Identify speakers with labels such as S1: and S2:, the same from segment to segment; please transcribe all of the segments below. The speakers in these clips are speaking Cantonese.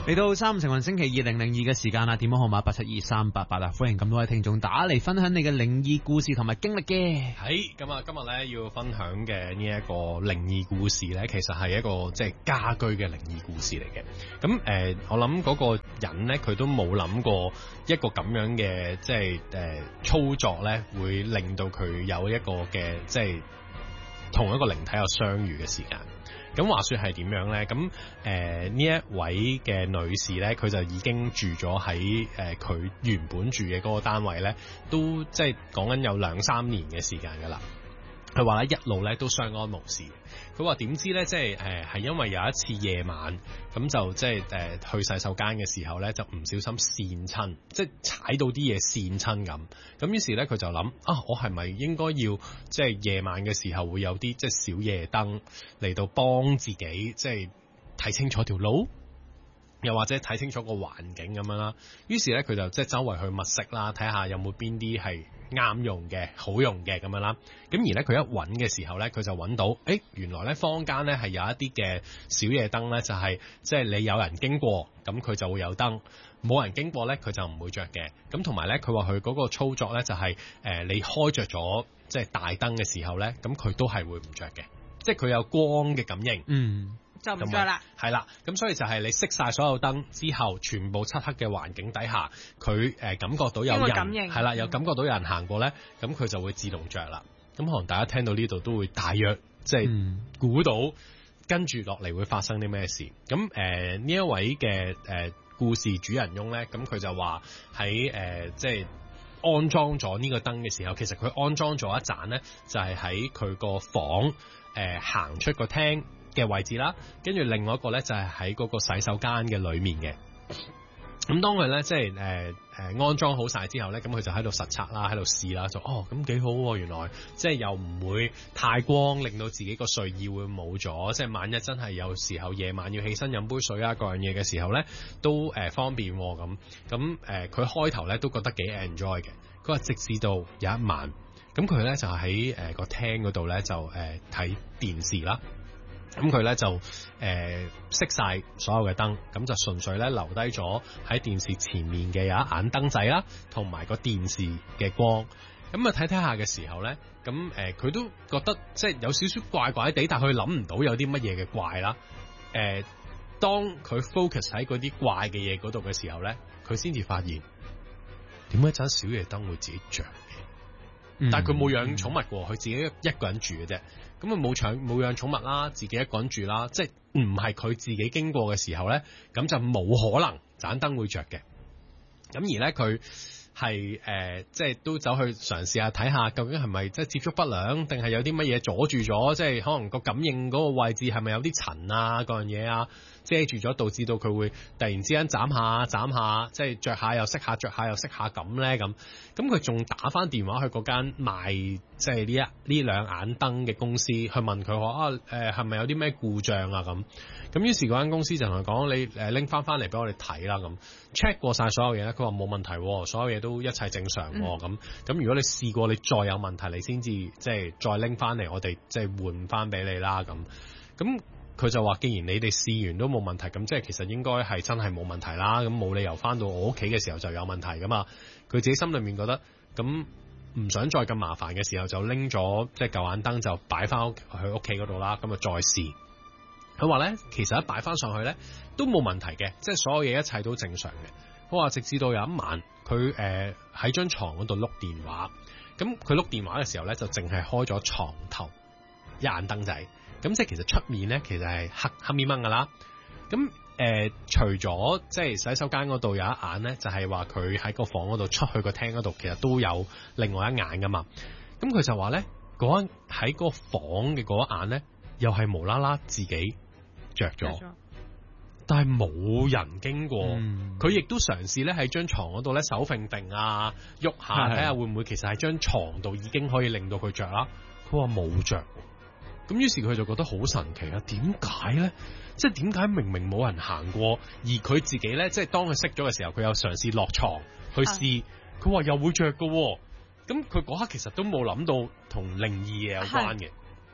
S1: 嚟到3五情運星期2002嘅時間啦，電話號碼872388啊，歡迎咁多位聽眾打嚟分享你嘅靈異故事同埋經歷嘅。
S2: 係咁啊，今日咧要分享嘅呢一個靈異故事咧，其實係一個即係家居嘅靈異故事嚟嘅。咁我諗嗰個人咧，佢都冇諗過一個咁樣嘅即係操作咧，會令到佢有一個嘅即係同一個靈體有相遇嘅時間。咁話說係點樣咧？咁呢一位嘅女士咧，佢就已經住咗喺佢原本住嘅嗰個單位咧，都即係講緊有2-3年嘅時間噶啦。佢話咧一路咧都相安無事。佢話點知咧，即係係因為有一次夜晚咁就即係去洗手間嘅時候咧，就唔小心跣親，即係踩到啲嘢跣親咁。咁於是咧佢就諗啊，我係咪應該要即係夜晚嘅時候會有啲即係小夜燈嚟到幫自己即係睇清楚條路？又或者睇清楚個環境咁樣啦，於是咧佢就即係周圍去物色啦，睇下有冇邊啲係啱用嘅、好用嘅咁樣啦。咁而咧佢一揾嘅時候咧，佢就揾到，原來咧坊間咧係有一啲嘅小夜燈咧，就係即係你有人經過，咁佢就會有燈；冇人經過咧，佢就唔會着嘅。咁同埋咧，佢話佢嗰個操作咧就係你開着咗即係大燈嘅時候咧，咁佢都係會唔着嘅，即係佢有光嘅感應。
S1: 嗯。
S3: 就唔着啦，
S2: 係啦，咁所以就係你熄晒所有燈之後，全部漆黑嘅環境底下，佢感覺到有人係啦，有感覺到有人行過咧，咁佢就會自動着啦。咁可能大家聽到呢度都會大約即係估到跟住落嚟會發生啲咩事。咁呢一位嘅故事主人翁咧，咁佢就話喺即係安裝咗呢個燈嘅時候，其實佢安裝咗一盞咧，就係喺佢個房行出個廳嘅位置啦，跟住另外一個咧就係喺嗰個洗手間嘅裏面嘅。咁當佢咧即係安裝好晒之後咧，咁佢就喺度實測啦，喺度試啦，就咁幾好喎，原來即係又唔會太光，令到自己個睡意會冇咗。即係萬一真係有時候夜晚要起身飲杯水啊，各樣嘢嘅時候咧，都方便咁。咁佢開頭咧都覺得幾 enjoy 嘅。佢話直至到有一晚，咁佢咧就喺個廳嗰度咧就睇電視啦。咁佢咧就熄晒所有嘅燈，咁就純粹咧留低咗喺電視前面嘅有一盞燈仔啦，同埋個電視嘅光。咁啊睇下嘅時候咧，咁佢都覺得即係有少少怪怪地，但係佢諗唔到有啲乜嘢嘅怪啦。當佢 focus 喺嗰啲怪嘅嘢嗰度嘅時候咧，佢先至發現點解盞小夜燈會自己着嘅？但係佢冇養寵物喎，佢自己一個人住嘅啫。咁啊冇養寵物啦，自己一個人住啦，即係唔係佢自己經過嘅時候咧，咁就冇可能盞燈會着嘅。咁而咧佢係即係都走去嘗試下睇下，究竟係咪即係接觸不良，定係有啲乜嘢阻住咗？即係可能個感應嗰個位置係咪有啲塵啊，嗰樣嘢啊遮住咗，導致到佢會突然之間斬下，即係着下又熄下，着下又熄下咁咧咁。咁佢仲打翻電話去嗰間賣即係呢兩眼燈嘅公司去問佢話係咪有啲咩故障啊咁。咁於是嗰間公司就同佢講，你拎翻嚟俾我哋睇啦咁。check 過晒所有嘢咧，佢話冇問題，所有嘢都一切正常咁。咁如果你試過你再有問題，你先至即係再拎翻嚟，我哋即係換翻俾你啦咁。咁佢就話，既然你哋試完都冇問題，咁即係其實應該係真係冇問題啦。咁冇理由翻到我屋企嘅時候就有問題噶嘛。佢自己心裏面覺得咁唔想再咁麻煩嘅時候，就拎咗即係舊眼燈就擺翻去屋企嗰度啦。咁啊再試。佢話咧，其實一擺翻上去咧都冇問題嘅，即係所有嘢一切都正常嘅。佢話直至到有一晚，佢喺張床嗰度碌電話，咁佢碌電話嘅時候咧就淨係開咗床頭一眼燈仔，咁即係其實出面咧其實係黑咪掹噶啦。咁除咗即係洗手間嗰度有一眼咧，就係話佢喺個房嗰度出去個廳嗰度，其實都有另外一眼噶嘛。咁佢就話咧，喺個房嘅嗰一眼咧，又係無啦啦自己着咗，但係冇人經過。佢亦都嘗試咧喺張床嗰度咧手揈定啊，喐下睇下會唔會其實喺張床度已經可以令到佢着啦。佢話冇着，咁於是佢就覺得好神奇啊！點解咧？即係點解明明冇人行過，而佢自己咧，即係當佢熄咗嘅時候，佢又嘗試落床去試，佢話又會着㗎。咁佢嗰刻其實都冇諗到同靈異嘢有關嘅。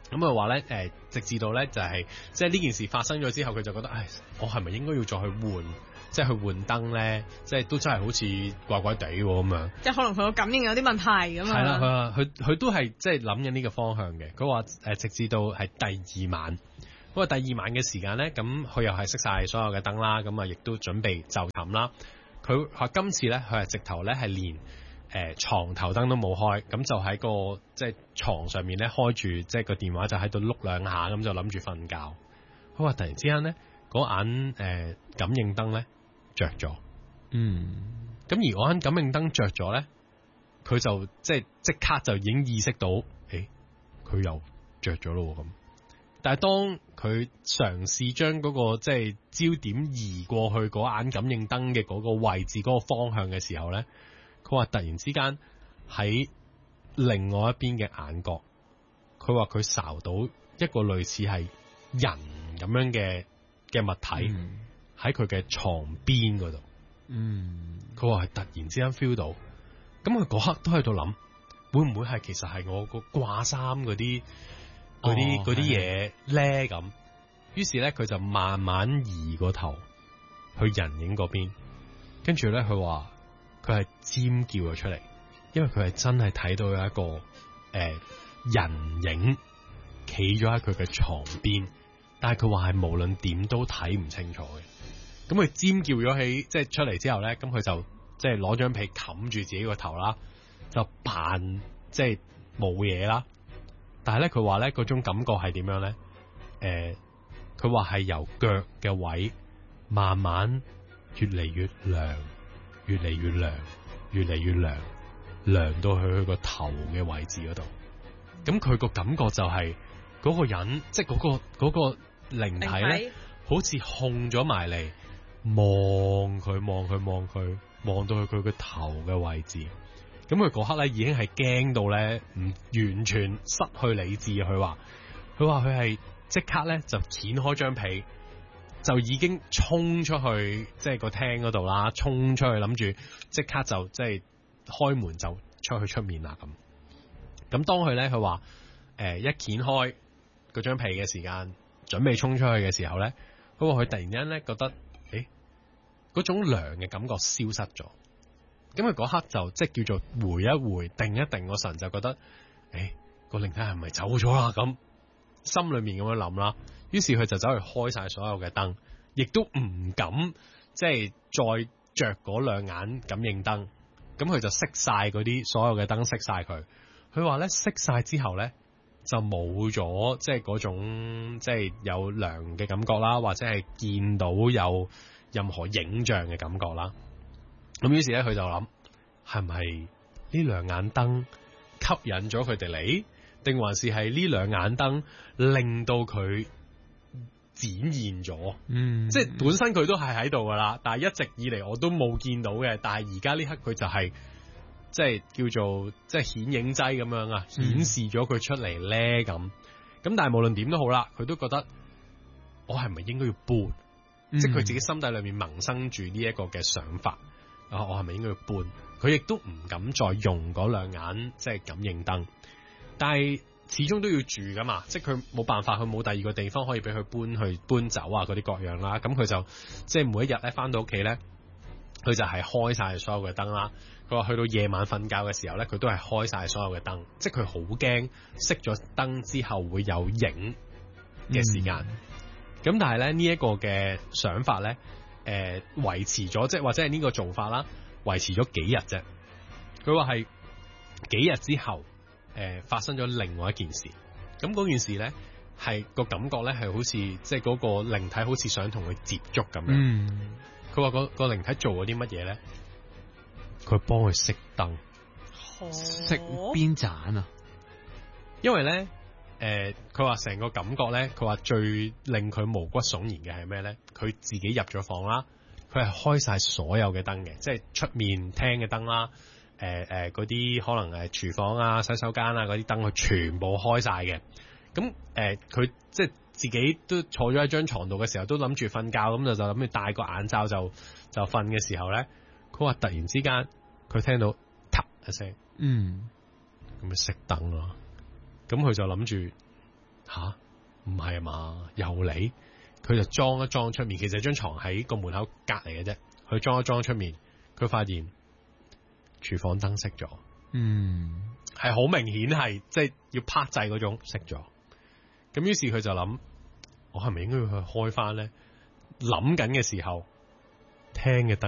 S2: 咁佢話咧直至到咧就係即係呢件事發生咗之後，佢就覺得我係咪應該要再去換？即係去換燈咧，即係都真係好似怪怪地咁樣。
S3: 即係可能佢個感應有啲問題咁啊。
S2: 係啦，佢都係即係諗緊呢個方向嘅。佢話直至到係第二晚，不過第二晚嘅時間咧，咁佢又係熄晒所有嘅燈啦，咁啊亦都準備就寢啦。佢話今次咧，佢係直頭咧係連床頭燈都冇開，咁就喺個即係床上面咧開住即係個電話就喺度碌兩下，咁就諗住瞓覺。佢話突然之間咧，嗰眼感應燈咧着咗，咁而嗰眼感應燈着咗咧，佢就即刻就已經意識到，佢又着咗咯咁。但係當佢嘗試將嗰個即係焦點移過去嗰眼感應燈嘅嗰個位置、嗰個方向嘅時候咧，佢話突然之間喺另外一邊嘅眼角，佢話佢睄到一個類似係人咁樣嘅物體喺佢嘅床邊嗰度。佢話係突然之間 feel 到，咁佢嗰刻都喺度諗，會唔會係其實係我個掛衫嗰啲嘢咧咁？於是咧佢就慢慢移個頭去人影嗰邊，跟住咧佢話佢係尖叫咗出嚟，因為佢係真係睇到有一個人影企咗喺佢嘅床邊，但係佢話係無論點都睇唔清楚嘅。咁佢尖叫咗起，即係出嚟之後咧，咁佢就即係攞張被冚住自己個頭啦，就扮即係冇嘢啦。但係咧，佢話咧嗰種感覺係點樣咧？佢話係由腳嘅位慢慢越嚟越涼，越嚟越涼，越嚟越涼，涼到去佢個頭嘅位置嗰度。咁佢個感覺就係嗰個人，即係嗰個靈體咧，好似控咗埋嚟。望佢望到去佢個頭嘅位置，咁佢嗰刻咧已經係驚到咧唔完全失去理智。佢話佢係即刻咧就掀開張被，就已經衝出去即係個廳嗰度啦，衝出去諗住即刻就即係開門就出去出面啦咁。咁當佢咧佢話一掀開嗰張被嘅時間，準備衝出去嘅時候咧，佢話佢突然間咧覺得嗰種涼嘅感覺消失咗，咁佢嗰刻就即係叫做回一回，定一定個神，就覺得個靈體係咪走咗啦？咁心裏面咁樣諗啦，於是佢就走去開晒所有嘅燈，亦都唔敢即係再着嗰兩眼感應燈，咁佢就熄晒嗰啲所有嘅燈，熄晒佢。佢話咧熄晒之後咧就冇咗即係嗰種即係有涼嘅感覺啦，或者係見到有任何影像嘅感覺啦，咁於是咧佢就諗，係唔係呢兩眼燈吸引咗佢哋嚟，定還是係呢兩眼燈令到佢展現咗？即係本身佢都係喺度噶啦，但係一直以嚟我都冇見到嘅，但係而家呢刻佢就係即係叫做即係顯影劑咁樣啊，顯示咗佢出嚟咧咁。咁但係無論點都好啦，佢都覺得我係咪應該要搬？即係佢自己心底裏面萌生住呢一個嘅想法，我係咪應該要搬？佢亦都唔敢再用嗰兩眼即係感應燈，但係始終都要住噶嘛，即係佢冇辦法，佢冇第二個地方可以俾佢搬走啊嗰啲各樣啦。咁佢就即係每一日咧翻到屋企咧，佢就係開晒所有嘅燈啦。佢話去到夜晚瞓覺嘅時候咧，佢都係開晒所有嘅燈，即係佢好驚熄咗燈之後會有影嘅時間。咁但係咧呢一個嘅想法咧，維持咗即係或者係呢個做法啦，維持咗幾日啫。佢話係幾日之後，發生咗另外一件事。咁嗰件事咧係個感覺咧係好似即係嗰個靈體好似想同佢接觸咁樣。佢話個靈體做咗啲乜嘢咧？佢幫佢熄燈，
S1: 熄邊盞啊？
S2: 因為咧。佢話成個感覺咧，佢話最令佢毛骨悚然嘅係咩咧？佢自己入咗房啦，佢係開晒所有嘅燈嘅，即係出面廳嘅燈啦，嗰啲可能廚房啊、洗手間啊嗰啲燈，佢全部開晒嘅。咁佢即係自己都坐咗喺張床度嘅時候，都諗住瞓覺，咁就諗住戴個眼罩就瞓嘅時候咧，佢話突然之間佢聽到嗒一聲，咁咪熄燈咯。咁佢就諗住吓，唔係啊嘛，又嚟，佢就裝一裝出面，其實張床喺個門口隔離嘅啫，佢裝一裝出面，佢發現廚房燈熄咗，係好明顯係即係要拍掣嗰種熄咗，咁於是佢就諗，我係咪應該要去開翻咧？諗緊嘅時候，廳嘅燈